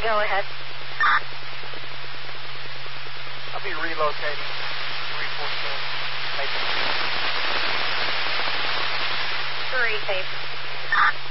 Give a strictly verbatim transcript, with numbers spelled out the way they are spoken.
Go ahead. I'll be relocating three four six. Three, tape.